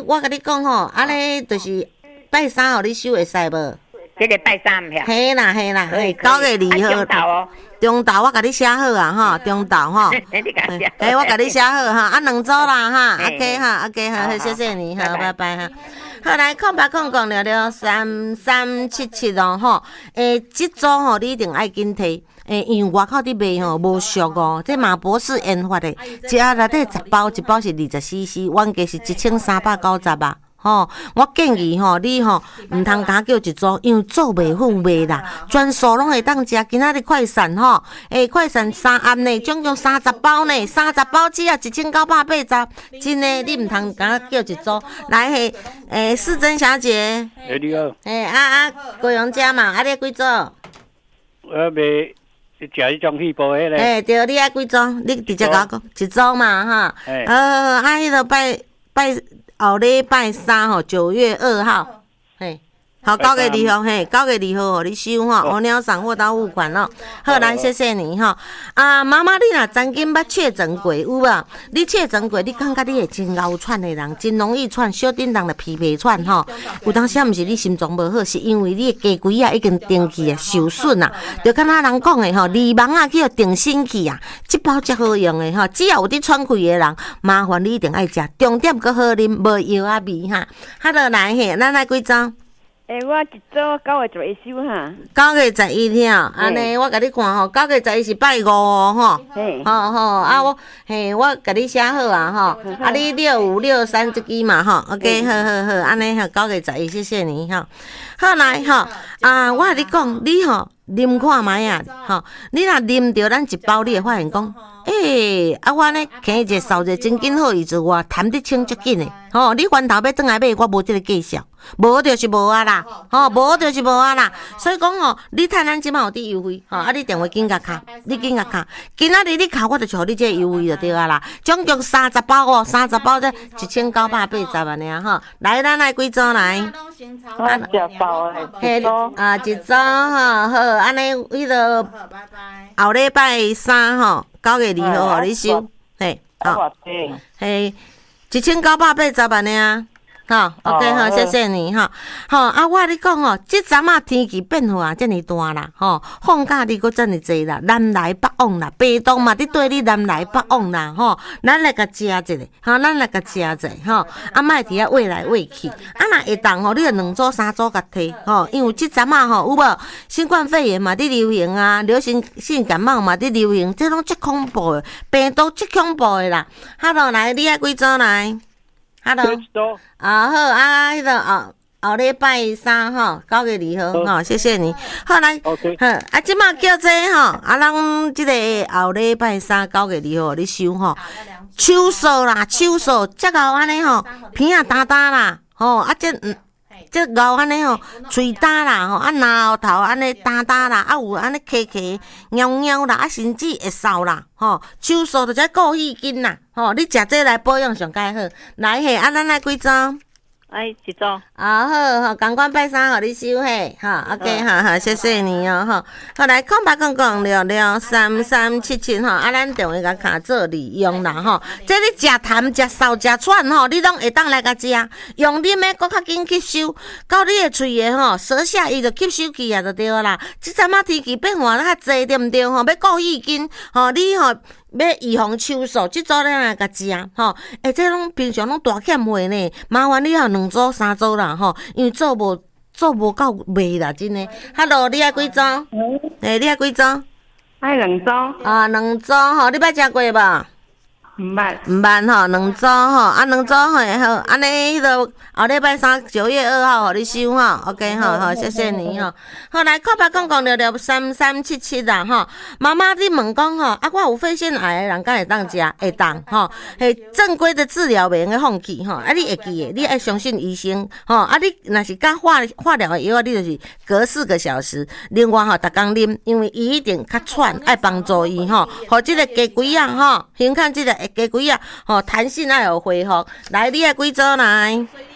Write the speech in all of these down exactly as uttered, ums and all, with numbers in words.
我甲你讲吼，安尼就是拜三互你收会使无？ 这个拜三唔晓。 嘿啦嘿啦， 可以九月二号。 中昼哦。 中昼我甲你写好啊，吼，中昼吼。 你甲写。 哎，我甲你写好哈，啊两组啦哈，啊给哈，啊给好，谢谢你，好，拜拜哈。好来，空白空空了了三三七七哦吼，诶，这组吼你一定爱紧摕。诶，因为外口伫卖吼无俗哦，这嘛博士研发的，一盒内底十包，一包是二十 C C， 原价是一千三百九十啊。吼，我建议吼，你吼毋通加叫一组，因为做袂好卖啦，全数拢会当食。今仔日快闪吼，诶，快闪三盒呢，总共三十包呢，三十包只要一千九百八十，真诶，你毋通加叫一组。来嘿，诶，世珍小姐， 诶，你好， 诶，啊啊，高阳姐嘛，啊，你几组？ 我卖食迄种气泡迄个。 诶，对，你爱几组？你直接甲我讲一组嘛，哈。 诶。 呃，啊，迄个拜拜。后礼拜三吼，九月二号，嘿，好，九月二号，嘿，九月二号，互你收吼，鸸鸟散货到付款咯。好，来，谢谢你吼。啊，妈妈，你若曾经捌确诊过有无？你确诊过，你感觉你会真熬喘的人，真容易喘，小叮当的皮皮喘吼。有当时啊，毋是你心脏无好，是因为你的家规啊已经定去啊，受损啊。就敢若人讲的吼，柠檬啊叫定心气啊，这包最好用的吼。只要有伫喘气的人，麻烦你一定爱食，重点搁好啉，无药啊味哈。哈落来嘿，咱来几张？ 诶、欸，我一组九月十一收哈。 九月十一号，安尼我甲你看吼，九月十一是拜五哦吼。好好啊，我嘿，我甲你写好啊吼。啊，你六五六三这支嘛吼 ，OK， 好好好，安尼吼，九月十一，谢谢你吼。好来吼，啊，我甲你讲，你吼啉看觅啊，吼，你若啉着咱一包，你会发现讲，诶、欸，啊，我呢起一个扫者真紧好，伊就我谈得清足紧诶。吼，你翻头要转来买，我无即个计数。无就是无啊啦，吼，无就是无啊啦。所以讲吼，你趁咱即摆有伫优惠，吼，啊，你电话紧甲敲，你紧甲敲。今仔日你敲，我就互你即个优惠就对啊啦。总共三十包哦，三十包才一千九百八十安尼啊吼。来，咱来几组来？ 我食包诶， 嘿，啊，一组吼，好，安尼迄个后礼拜三吼，九月二号互你收，嘿，好，嘿，一千九百八十安尼啊。好 ，OK， 好，谢谢你哈。好啊，我跟你讲哦，这阵啊天气变化遮尔大啦，吼，放假你搁遮尔济啦，南来北往啦，北东嘛，伫对你南来北往啦，吼，咱来甲食一个，吼，咱来甲食一个，吼，啊，莫伫遐喂来喂去，啊，若会当吼，你着两组三组甲摕，吼，因为这阵啊吼，有无新冠肺炎嘛伫流行啊，流行性感冒嘛伫流行，这拢足恐怖的，病毒足恐怖的啦。好落来，你爱几组来？Hello， 啊好啊，迄个后后礼拜三吼，九月二號吼，謝謝你。好來， OK， 好啊，即馬叫這吼，啊，咱即個後禮拜三九月二號你收吼，手數啦，手數，遮牛安尼吼，鼻啊焦焦啦，吼啊，這嗯。即牛安尼吼，喙焦啦吼，啊牙頭安尼焦焦啦，啊有安尼咳咳、喵喵啦，啊甚至會嗽啦，吼，手術就只固氣筋啦，吼，你食這來保養上介好。來嘿，啊咱來幾張？ 哎，一组。 啊好好，赶快拜三，互你收嘿，哈 ，OK， 好好，謝謝你哦，吼。好來，空白空空六六三三七七吼，啊，咱電話甲卡做利用啦吼。這你食痰、食嗽、食喘吼，你攏會當來甲食，用啉的佫較緊吸收，到你的喙的吼，舌下伊就吸收去啊，就對啦。即陣仔天氣變化較濟，對毋對吼？要顧意筋，吼，你吼。要預防手術，即組咱來甲食吼，誒，這種平常攏大欠貨呢，麻煩你啊兩組三組啦吼，因為做無做無夠賣啦，真誒。Hello， 你愛幾組？誒，你愛幾組？ 愛兩組。 啊，兩組吼，你捌食過無？ 毋捌。 毋捌吼，兩組吼，啊兩組吼好，安尼迄個後禮拜三九月二號，互你收吼 ，OK 吼吼，謝謝你吼。好來，靠白講講六六三三七七啦吼。媽媽你問講吼，啊我有肺腺癌的人，敢會當食？會當吼，係正規的治療袂用去放棄吼。啊你會記的，你愛相信醫生吼。啊你若是甲化化療的藥，你就是隔四個小時，另外吼逐工啉，因為伊一定較喘，愛幫助伊吼，互即個脊椎啊吼，先看即個。雞龜啊，吼彈性愛有恢復，來你愛幾組來？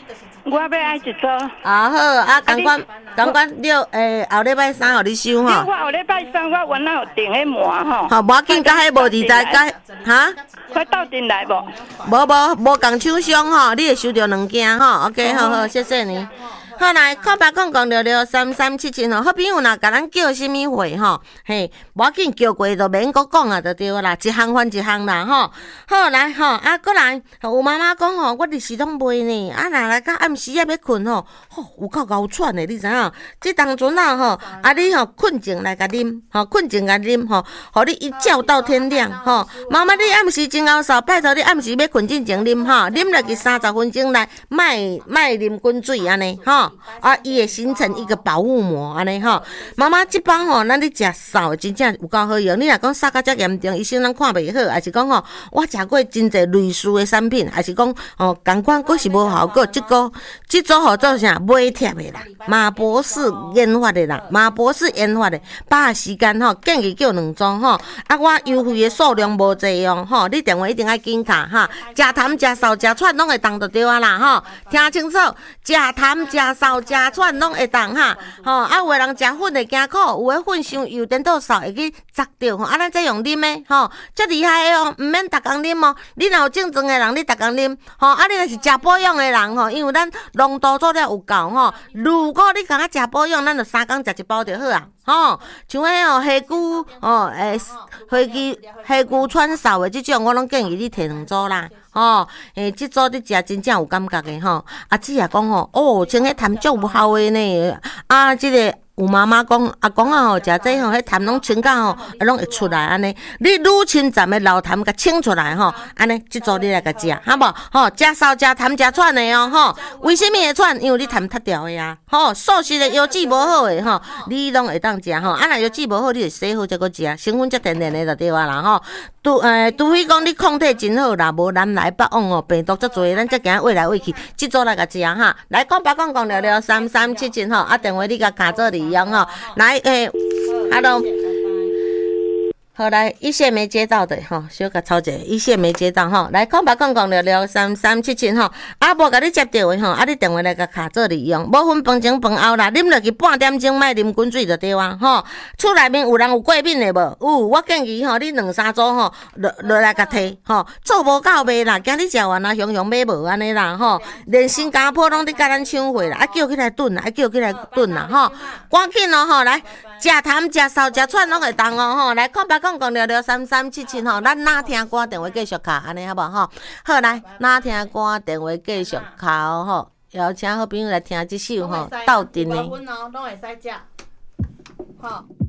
我要爱一组。 啊好，啊，赶快赶快六诶，后礼拜三互你收哈。 我后礼拜三我原来有订迄膜吼。 好，无要紧，甲迄无伫在，甲哈。 快斗阵来无？ 无无无共厂商吼，你会收到两件吼。OK， 好好，谢谢你。好来，空白讲讲六六三三七七吼，好朋友若甲咱叫什么货吼，嘿，无要紧叫过就免搁讲啊，就对啦，一项还一项啦吼。好来吼，啊，过来，有妈妈讲吼，我日时拢袂呢，啊，若来到暗时啊要困吼，吼有够够喘的，你知影？即当阵啊吼，啊你吼困前来甲啉，吼困前甲啉吼，互你一觉到天亮吼。妈妈你暗时真后扫，拜托你暗时要困之前啉吼，啉落去三十分钟内，莫莫啉滚水安尼吼。啊，伊会形成一个保护膜安尼吼。妈妈即帮吼，咱咧食扫真正有够好用。你若讲扫到遮严重，医生咱看袂好，还是讲吼，我食过真侪类似的产品，还是讲吼，同款佫是无效果。即个即组号做啥？买贴的啦，马博士研发的啦，马博士研发的，把时间吼建议叫两组吼。啊，我优惠的数量无济哦吼，你电话一定要紧卡哈。食痰、食扫、食喘拢会当就对啊啦吼，听清楚，食痰、食扫、食喘拢会当哈，吼啊！有个人食粉会惊苦，有个粉伤油，颠倒扫会去砸着吼。啊，咱再用啉的吼，遮厉害的哦，毋免逐工啉哦。你若有正常的人，你逐工啉吼。啊，你若是食保养的人吼，因为咱浓度做了有够吼。如果你敢若食保养，咱就三工食一包就好啊。吼，像迄哦黑菇哦，诶，飞机黑菇串扫的即种，我拢建议你摕两组啦。吼，诶，即组你食真正有感觉的吼。啊，只也讲吼，哦，像迄痰足有效的呢。啊，即、这个。有妈妈讲，阿公啊吼，食这吼，迄痰拢清到吼，拢会出来安尼。你愈清淡的老痰，甲清出来吼，安尼，即组你来甲食，好无？吼，食扫、食痰、食喘的哦，吼。为什么会喘？因为你痰塌掉的啊，吼。素食的药剂无好的吼，你拢会当食吼。啊，若药剂无好，你就洗好才搁食，成分才天然的就对啊啦吼。除诶，除非讲你抗体真好啦，无南来北往哦，病毒足多，咱才行喂来喂去，即组来甲食哈。来，讲白讲讲聊聊三三七七吼，啊，电话你甲卡做利用吼。来，诶 ，Hello。好来，一线没接到的哈，小甲抄者，一线没接到哈。来，空白空空聊聊三三七七哈，啊无甲你接到的哈，啊你电话来甲卡做利用，无分饭前饭后啦，啉落去半点钟，莫啉滚水就对啊哈。厝内面有人有过敏的无？有，我建议吼，你两三组吼，落落来甲摕吼，做无够卖啦，今日食完啊，雄雄买无安尼啦吼，连新加坡拢伫甲咱抢货啦，啊叫起来炖啦，啊叫起来炖啦吼，赶紧哦吼，来食痰食扫食喘拢会当哦吼，来空白。讲讲聊聊三三七七吼，咱哪听歌电话继续卡安尼好无吼？好来，哪听歌电话继续卡吼，邀请好朋友来听这首吼，斗阵的。